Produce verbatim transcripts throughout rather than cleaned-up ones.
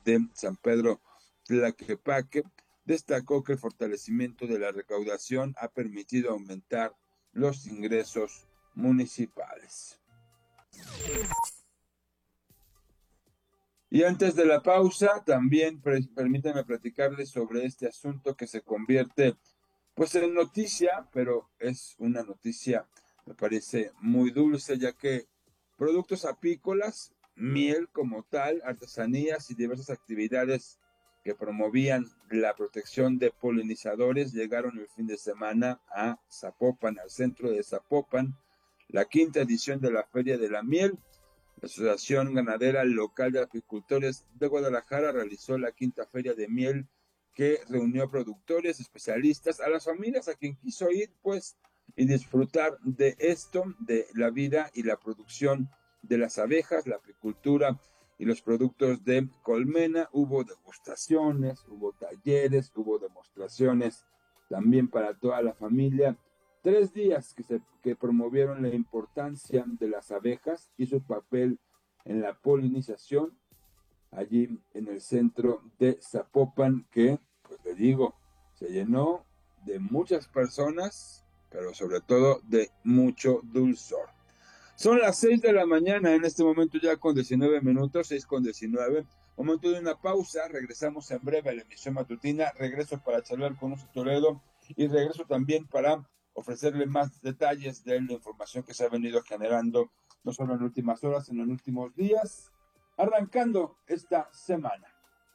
de San Pedro Tlaquepaque, destacó que el fortalecimiento de la recaudación ha permitido aumentar los ingresos municipales. Y antes de la pausa, también permítanme platicarles sobre este asunto que se convierte pues en noticia, pero es una noticia, me parece, muy dulce, ya que productos apícolas, miel como tal, artesanías y diversas actividades que promovían la protección de polinizadores llegaron el fin de semana a Zapopan, al centro de Zapopan, la quinta edición de la Feria de la Miel. La Asociación Ganadera Local de Apicultores de Guadalajara realizó la quinta Feria de Miel, que reunió a productores, especialistas, a las familias, a quien quiso ir, pues, y disfrutar de esto, de la vida y la producción de las abejas, la apicultura y los productos de colmena. Hubo degustaciones, hubo talleres, hubo demostraciones también para toda la familia. Tres días que, se, que promovieron la importancia de las abejas y su papel en la polinización allí en el centro de Zapopan, que, pues le digo, se llenó de muchas personas, pero sobre todo de mucho dulzor. Son las seis de la mañana, en este momento ya con diecinueve minutos, seis con diecinueve. Momento de una pausa, regresamos en breve a la emisión matutina, regreso para charlar con Uso Toledo y regreso también para ofrecerle más detalles de la información que se ha venido generando, no solo en últimas horas, sino en últimos días, arrancando esta semana.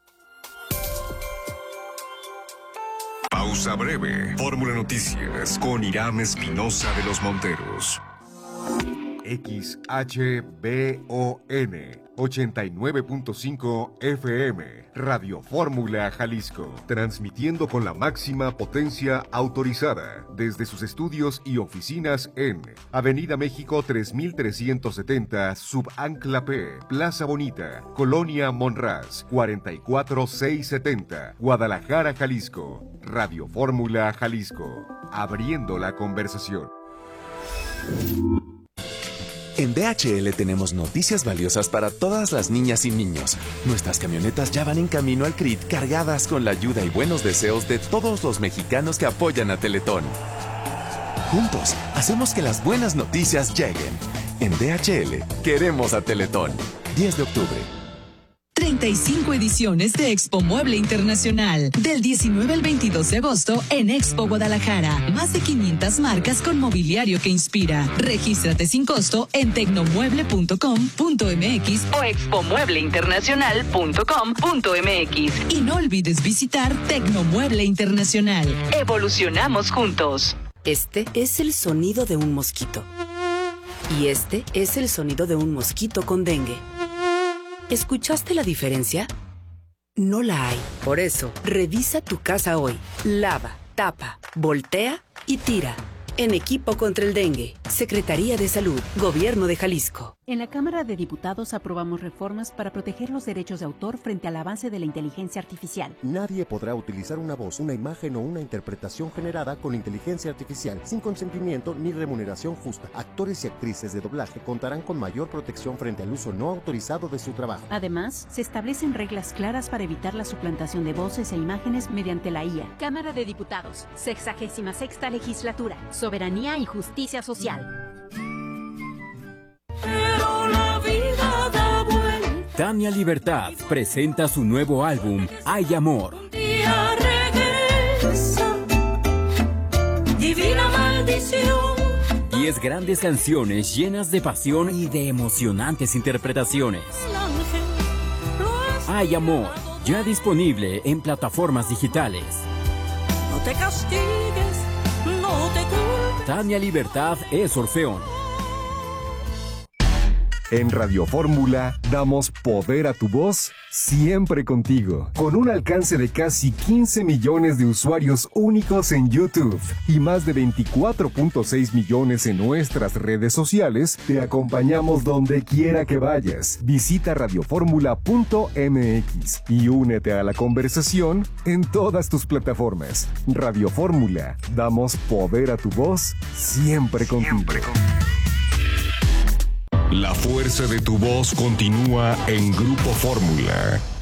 Pausa breve. Fórmula Noticias con Irán Espinosa de los Monteros. X H B O N ochenta y nueve punto cinco F M, Radio Fórmula Jalisco, transmitiendo con la máxima potencia autorizada desde sus estudios y oficinas en Avenida México tres mil trescientos setenta, Subancla P, Plaza Bonita, Colonia Monraz, cuarenta y cuatro mil seiscientos setenta, Guadalajara, Jalisco. Radio Fórmula Jalisco, abriendo la conversación. En D H L tenemos noticias valiosas para todas las niñas y niños. Nuestras camionetas ya van en camino al C R I T cargadas con la ayuda y buenos deseos de todos los mexicanos que apoyan a Teletón. Juntos, hacemos que las buenas noticias lleguen. En D H L, queremos a Teletón. diez de octubre. treinta y cinco ediciones de Expo Mueble Internacional. Del diecinueve al veintidós de agosto en Expo Guadalajara. Más de quinientas marcas con mobiliario que inspira. Regístrate sin costo en tecnomueble punto com punto m x o expomueble internacional punto com punto m x. Y no olvides visitar Tecnomueble Internacional. Evolucionamos juntos. Este es el sonido de un mosquito. Y este es el sonido de un mosquito con dengue. ¿Escuchaste la diferencia? No la hay. Por eso, revisa tu casa hoy. Lava, tapa, voltea y tira. En equipo contra el dengue. Secretaría de Salud. Gobierno de Jalisco. En la Cámara de Diputados aprobamos reformas para proteger los derechos de autor frente al avance de la inteligencia artificial. Nadie podrá utilizar una voz, una imagen o una interpretación generada con inteligencia artificial sin consentimiento ni remuneración justa. Actores y actrices de doblaje contarán con mayor protección frente al uso no autorizado de su trabajo. Además, se establecen reglas claras para evitar la suplantación de voces e imágenes mediante la I A. Cámara de Diputados, sexagésima sexta legislatura. Soberanía y justicia social. Pero la vida da vuelta. Tania Libertad presenta su nuevo álbum, Hay Amor. Un día regresa, divina maldición. Diez grandes canciones llenas de pasión y de emocionantes interpretaciones. Hay Amor, ya disponible en plataformas digitales. No te castigues, no te culpes. Tania Libertad es Orfeón. En Radio Fórmula damos poder a tu voz siempre contigo, con un alcance de casi quince millones de usuarios únicos en YouTube y más de veinticuatro punto seis millones en nuestras redes sociales. Te acompañamos donde quiera que vayas. Visita radioformula punto m x y únete a la conversación en todas tus plataformas. Radio Fórmula, damos poder a tu voz siempre contigo. Siempre contigo. La fuerza de tu voz continúa en Grupo Fórmula.